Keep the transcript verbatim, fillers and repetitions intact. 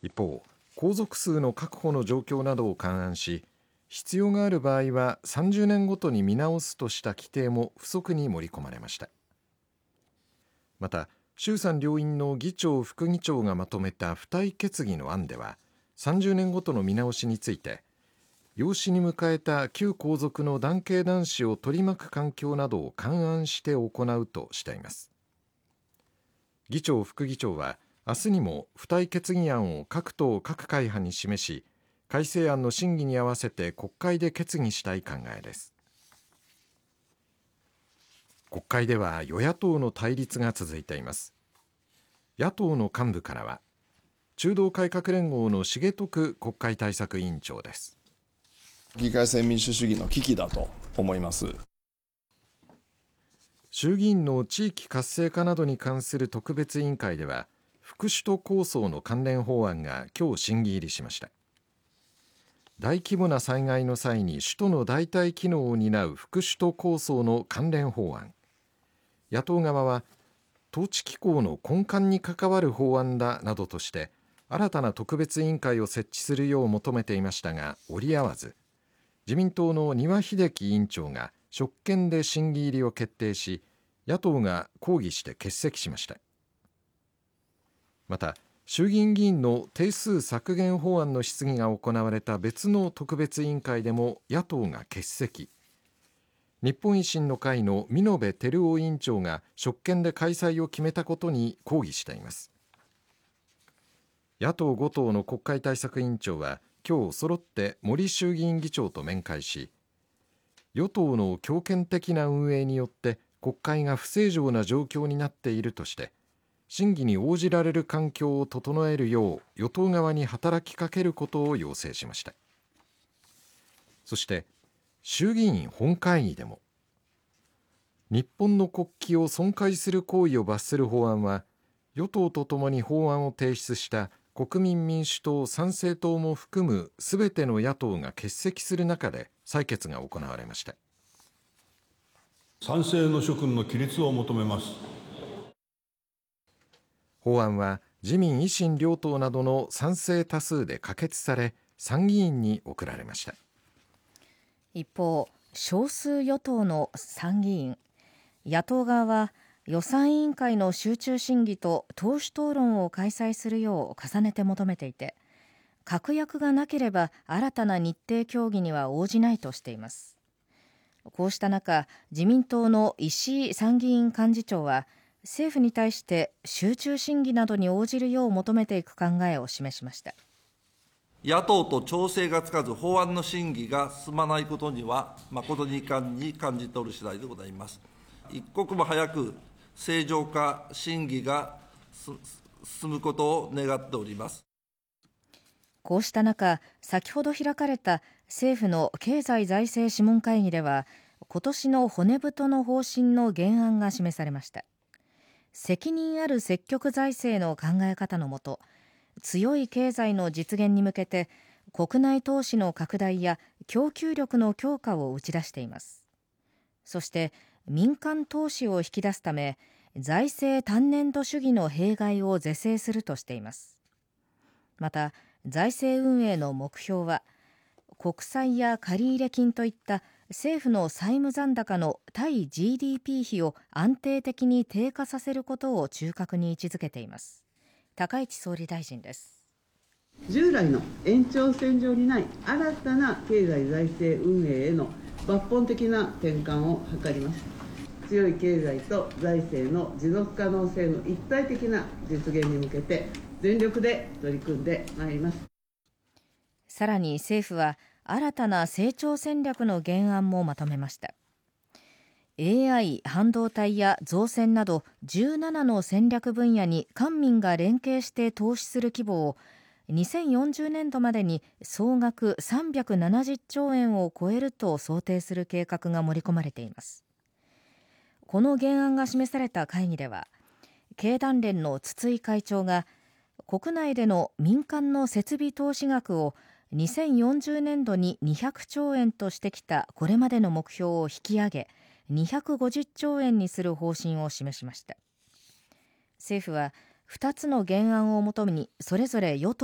一方、皇族数の確保の状況などを勘案し、必要がある場合はさんじゅうねんごとに見直すとした規定も付則に盛り込まれました。また、衆参両院の議長副議長がまとめた付帯決議の案では、さんじゅうねんごとの見直しについて、養子に迎えた旧皇族の男系男子を取り巻く環境などを勘案して行うとしています。議長副議長は明日にも付帯決議案を各党各会派に示し、改正案の審議に合わせて国会で決議したい考えです。国会では与野党の対立が続いています。野党の幹部からは、中道改革連合の重徳国会対策委員長です。 議会制民主主義の危機だと思います。 衆議院の地域活性化などに関する特別委員会では、副首都構想の関連法案が今日審議入りしました。大規模な災害の際に首都の代替機能を担う副首都構想の関連法案。野党側は、統治機構の根幹に関わる法案だなどとして、新たな特別委員会を設置するよう求めていましたが、折り合わず、自民党の丹羽秀樹委員長が職権で審議入りを決定し、野党が抗議して欠席しました。また、衆議院議員の定数削減法案の質疑が行われた別の特別委員会でも野党が欠席。日本維新の会の美濃部照夫委員長が職権で開催を決めたことに抗議しています。野党ご党の国会対策委員長は今日揃って森衆議院議長と面会し、与党の強権的な運営によって国会が不正常な状況になっているとして、審議に応じられる環境を整えるよう与党側に働きかけることを要請しました。そして衆議院本会議でも、日本の国旗を損壊する行為を罰する法案は、与党とともに法案を提出した国民民主党、参政党も含むすべての野党が欠席する中で採決が行われました。 賛成の諸君の起立を求めます。 法案は自民維新両党などの賛成多数で可決され、参議院に送られました。 一方、少数与党の参議院、野党側は予算委員会の集中審議と党首討論を開催するよう重ねて求めていて、確約がなければ新たな日程協議には応じないとしています。こうした中、自民党の石井参議院幹事長は、政府に対して集中審議などに応じるよう求めていく考えを示しました。 野党と調整がつかず法案の審議が進まないことには誠に遺憾に感じておる次第でございます。一刻も早く正常化審議が進むことを願っております。 こうした中、先ほど開かれた政府の経済財政諮問会議では、今年の骨太の方針の原案が示されました。責任ある積極財政の考え方のもと、強い経済の実現に向けて国内投資の拡大や供給力の強化を打ち出しています。そして民間投資を引き出すため、財政単年度主義の弊害を是正するとしています。また、財政運営の目標は、国債や借入金といった政府の債務残高の対 ジーディーピー 比を安定的に低下させることを中核に位置づけています。高市総理大臣です。 従来の延長線上にない新たな経済財政運営への抜本的な転換を図ります。強い経済と財政の持続可能性の一体的な実現に向けて全力で取り組んでまいります。 さらに政府は新たな成長戦略の原案もまとめました。エーアイ、半導体や造船などじゅうななの戦略分野に官民が連携して投資する規模をにせんよんじゅうねんどまでに総額さんびゃくななじゅっちょうえんを超えると想定する計画が盛り込まれています。この原案が示された会議では、経団連の筒井会長が国内での民間の設備投資額をにせんよんじゅうねんどににひゃくちょうえんとしてきたこれまでの目標を引き上げ、にひゃくごじゅっちょうえんにする方針を示しました。政府はふたつの原案をもとにそれぞれ与党